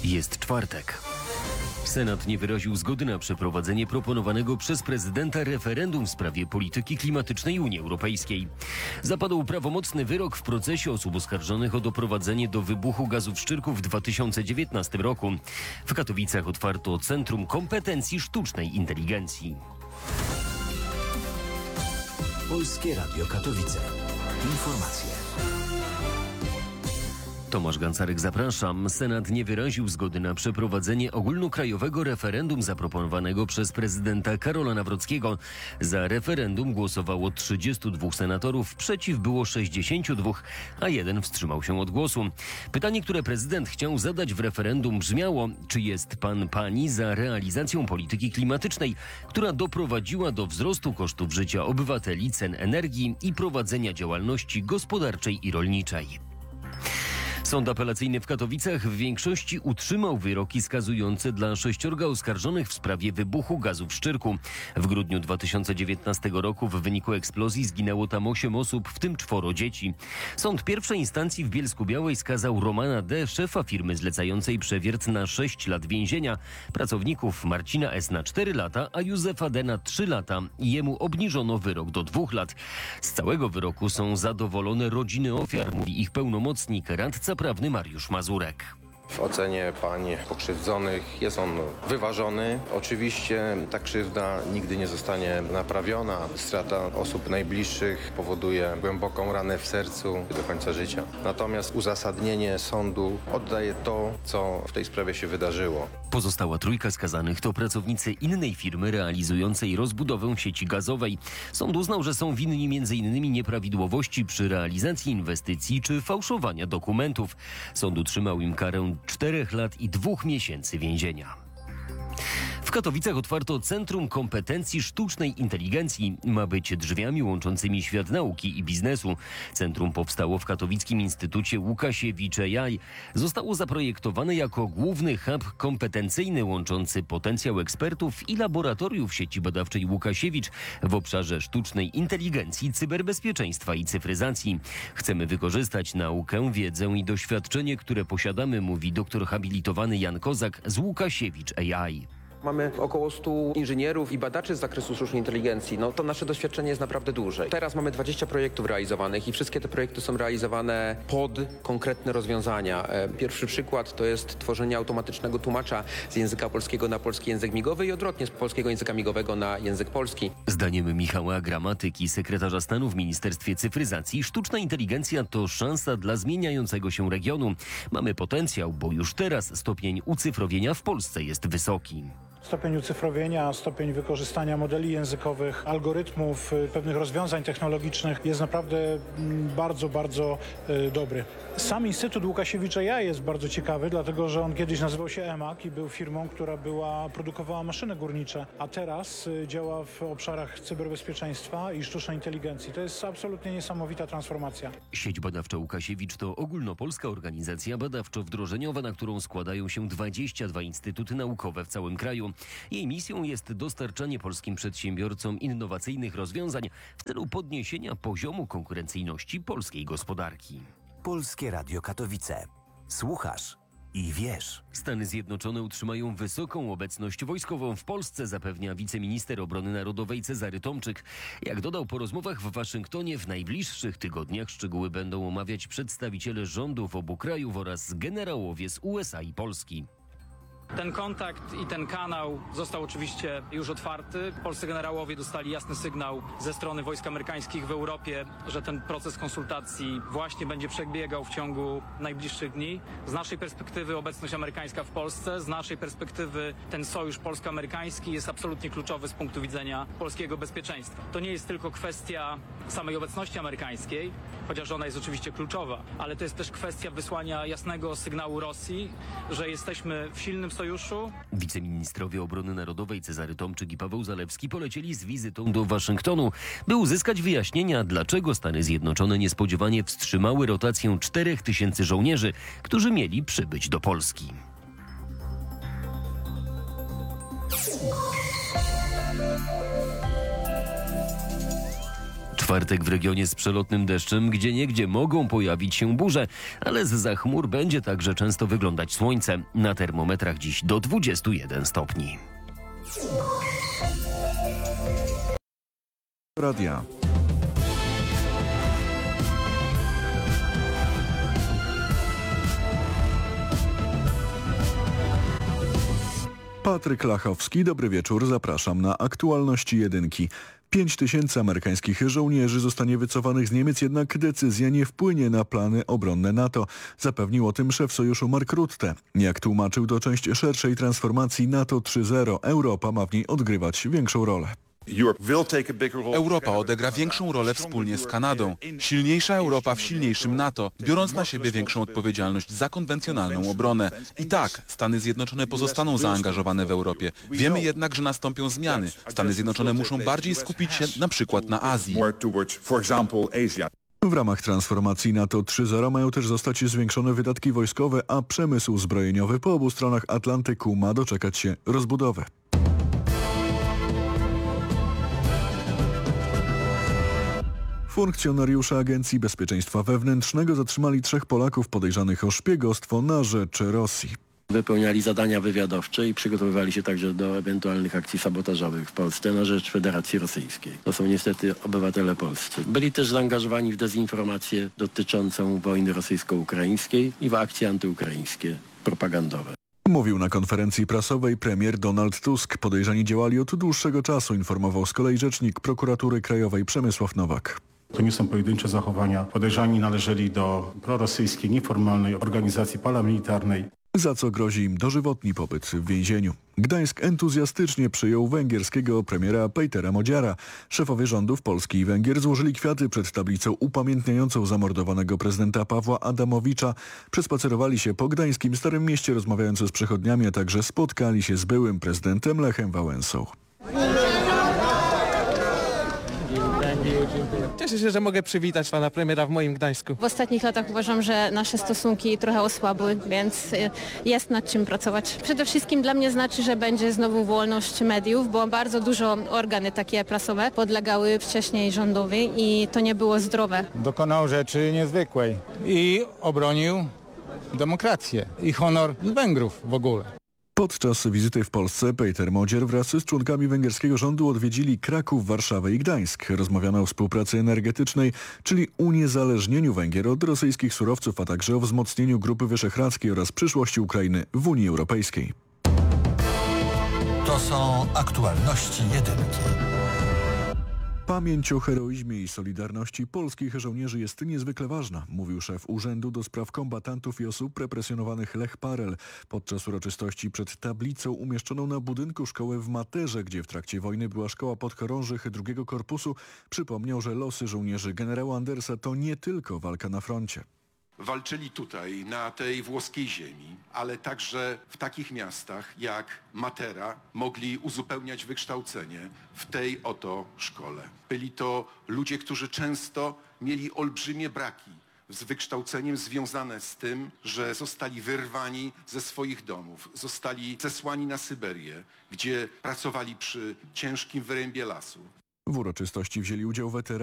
Jest czwartek. Senat nie wyraził zgody na przeprowadzenie proponowanego przez prezydenta referendum w sprawie polityki klimatycznej Unii Europejskiej. Zapadł prawomocny wyrok w procesie osób oskarżonych o doprowadzenie do wybuchu gazów szczyrku w 2019 roku. W Katowicach otwarto Centrum Kompetencji Sztucznej Inteligencji. Polskie Radio Katowice. Informacje. Tomasz Gancarek, zapraszam. Senat nie wyraził zgody na przeprowadzenie ogólnokrajowego referendum zaproponowanego przez prezydenta Karola Nawrockiego. Za referendum głosowało 32 senatorów, przeciw było 62, a jeden wstrzymał się od głosu. Pytanie, które prezydent chciał zadać w referendum brzmiało, czy jest pani za realizacją polityki klimatycznej, która doprowadziła do wzrostu kosztów życia obywateli, cen energii i prowadzenia działalności gospodarczej i rolniczej. Sąd apelacyjny w Katowicach w większości utrzymał wyroki skazujące dla 6 oskarżonych w sprawie wybuchu gazu w Szczyrku. W grudniu 2019 roku w wyniku eksplozji zginęło tam 8 osób, w tym 4 dzieci. Sąd pierwszej instancji w Bielsku-Białej skazał Romana D., szefa firmy zlecającej przewiert, na 6 lat więzienia, pracowników Marcina S. na 4 lata, a Józefa D. na 3 lata. Jemu obniżono wyrok do 2 lat. Z całego wyroku są zadowolone rodziny ofiar, mówi ich pełnomocnik, radca prawny Mariusz Mazurek. W ocenie pań pokrzywdzonych jest on wyważony. Oczywiście ta krzywda nigdy nie zostanie naprawiona. Strata osób najbliższych powoduje głęboką ranę w sercu do końca życia. Natomiast uzasadnienie sądu oddaje to, co w tej sprawie się wydarzyło. Pozostała trójka skazanych to pracownicy innej firmy realizującej rozbudowę sieci gazowej. Sąd uznał, że są winni m.in. nieprawidłowości przy realizacji inwestycji czy fałszowania dokumentów. Sąd utrzymał im karę 4 lat i 2 miesięcy więzienia. W Katowicach otwarto Centrum Kompetencji Sztucznej Inteligencji. Ma być drzwiami łączącymi świat nauki i biznesu. Centrum powstało w Katowickim Instytucie Łukasiewicz AI. Zostało zaprojektowane jako główny hub kompetencyjny łączący potencjał ekspertów i laboratoriów sieci badawczej Łukasiewicz w obszarze sztucznej inteligencji, cyberbezpieczeństwa i cyfryzacji. Chcemy wykorzystać naukę, wiedzę i doświadczenie, które posiadamy, mówi doktor habilitowany Jan Kozak z Łukasiewicz AI. Mamy około 100 inżynierów i badaczy z zakresu sztucznej inteligencji. To nasze doświadczenie jest naprawdę duże. Teraz mamy 20 projektów realizowanych i wszystkie te projekty są realizowane pod konkretne rozwiązania. Pierwszy przykład to jest tworzenie automatycznego tłumacza z języka polskiego na polski język migowy i odwrotnie z polskiego języka migowego na język polski. Zdaniem Michała Gramatyki, sekretarza stanu w Ministerstwie Cyfryzacji, sztuczna inteligencja to szansa dla zmieniającego się regionu. Mamy potencjał, bo już teraz stopień ucyfrowienia w Polsce jest wysoki. Stopień ucyfrowienia, stopień wykorzystania modeli językowych, algorytmów, pewnych rozwiązań technologicznych jest naprawdę bardzo, bardzo dobry. Sam Instytut Łukasiewicz AI jest bardzo ciekawy, dlatego że on kiedyś nazywał się EMAG i był firmą, która produkowała maszyny górnicze, a teraz działa w obszarach cyberbezpieczeństwa i sztucznej inteligencji. To jest absolutnie niesamowita transformacja. Sieć badawcza Łukasiewicz to ogólnopolska organizacja badawczo-wdrożeniowa, na którą składają się 22 instytuty naukowe w całym kraju. Jej misją jest dostarczanie polskim przedsiębiorcom innowacyjnych rozwiązań w celu podniesienia poziomu konkurencyjności polskiej gospodarki. Polskie Radio Katowice. Słuchasz i wiesz. Stany Zjednoczone utrzymają wysoką obecność wojskową w Polsce, zapewnia wiceminister obrony narodowej Cezary Tomczyk. Jak dodał, po rozmowach w Waszyngtonie w najbliższych tygodniach szczegóły będą omawiać przedstawiciele rządów obu krajów oraz generałowie z USA i Polski. Ten kontakt i ten kanał został oczywiście już otwarty. Polscy generałowie dostali jasny sygnał ze strony wojsk amerykańskich w Europie, że ten proces konsultacji właśnie będzie przebiegał w ciągu najbliższych dni. Z naszej perspektywy obecność amerykańska w Polsce, z naszej perspektywy ten sojusz polsko-amerykański jest absolutnie kluczowy z punktu widzenia polskiego bezpieczeństwa. To nie jest tylko kwestia samej obecności amerykańskiej, chociaż ona jest oczywiście kluczowa, ale to jest też kwestia wysłania jasnego sygnału Rosji, że jesteśmy w silnym sojuszu. Wiceministrowie obrony narodowej Cezary Tomczyk i Paweł Zalewski polecieli z wizytą do Waszyngtonu, by uzyskać wyjaśnienia, dlaczego Stany Zjednoczone niespodziewanie wstrzymały rotację 4000 żołnierzy, którzy mieli przybyć do Polski. Czwartek w regionie z przelotnym deszczem, gdzieniegdzie mogą pojawić się burze, ale zza chmur będzie także często wyglądać słońce. Na termometrach dziś do 21 stopni. Radia. Patryk Lachowski, dobry wieczór, zapraszam na aktualności jedynki. 5000 amerykańskich żołnierzy zostanie wycofanych z Niemiec, jednak decyzja nie wpłynie na plany obronne NATO. Zapewnił o tym szef sojuszu Mark Rutte. Jak tłumaczył, to część szerszej transformacji NATO 3.0. Europa ma w niej odgrywać większą rolę. Europa odegra większą rolę wspólnie z Kanadą. Silniejsza Europa w silniejszym NATO, biorąc na siebie większą odpowiedzialność za konwencjonalną obronę. I tak, Stany Zjednoczone pozostaną zaangażowane w Europie. Wiemy jednak, że nastąpią zmiany. Stany Zjednoczone muszą bardziej skupić się na przykład na Azji. W ramach transformacji NATO 3.0 mają też zostać zwiększone wydatki wojskowe, a przemysł zbrojeniowy po obu stronach Atlantyku ma doczekać się rozbudowy. Funkcjonariusze Agencji Bezpieczeństwa Wewnętrznego zatrzymali 3 Polaków podejrzanych o szpiegostwo na rzecz Rosji. Wypełniali zadania wywiadowcze i przygotowywali się także do ewentualnych akcji sabotażowych w Polsce na rzecz Federacji Rosyjskiej. To są niestety obywatele polscy. Byli też zaangażowani w dezinformację dotyczącą wojny rosyjsko-ukraińskiej i w akcje antyukraińskie propagandowe. Mówił na konferencji prasowej premier Donald Tusk. Podejrzani działali od dłuższego czasu, informował z kolei rzecznik Prokuratury Krajowej Przemysław Nowak. To nie są pojedyncze zachowania. Podejrzani należeli do prorosyjskiej, nieformalnej organizacji paramilitarnej. Za co grozi im dożywotni pobyt w więzieniu. Gdańsk entuzjastycznie przyjął węgierskiego premiera Petera Modziara. Szefowie rządów Polski i Węgier złożyli kwiaty przed tablicą upamiętniającą zamordowanego prezydenta Pawła Adamowicza. Przespacerowali się po gdańskim Starym Mieście, rozmawiając z przechodniami, a także spotkali się z byłym prezydentem Lechem Wałęsą. Cieszę się, że mogę przywitać pana premiera w moim Gdańsku. W ostatnich latach uważam, że nasze stosunki trochę osłabły, więc jest nad czym pracować. Przede wszystkim dla mnie znaczy, że będzie znowu wolność mediów, bo bardzo dużo organy takie prasowe podlegały wcześniej rządowi i to nie było zdrowe. Dokonał rzeczy niezwykłej i obronił demokrację i honor Węgrów w ogóle. Podczas wizyty w Polsce Peter Modzier wraz z członkami węgierskiego rządu odwiedzili Kraków, Warszawę i Gdańsk. Rozmawiano o współpracy energetycznej, czyli uniezależnieniu Węgier od rosyjskich surowców, a także o wzmocnieniu Grupy Wyszehradzkiej oraz przyszłości Ukrainy w Unii Europejskiej. To są aktualności jedynki. Pamięć o heroizmie i solidarności polskich żołnierzy jest niezwykle ważna, mówił szef Urzędu do Spraw Kombatantów i Osób Represjonowanych Lech Parel podczas uroczystości przed tablicą umieszczoną na budynku szkoły w Materze, gdzie w trakcie wojny była szkoła podchorążych II Korpusu. Przypomniał, że losy żołnierzy generała Andersa to nie tylko walka na froncie. Walczyli tutaj, na tej włoskiej ziemi, ale także w takich miastach jak Matera mogli uzupełniać wykształcenie w tej oto szkole. Byli to ludzie, którzy często mieli olbrzymie braki z wykształceniem związane z tym, że zostali wyrwani ze swoich domów, zostali zesłani na Syberię, gdzie pracowali przy ciężkim wyrębie lasu. W uroczystości wzięli udział weterani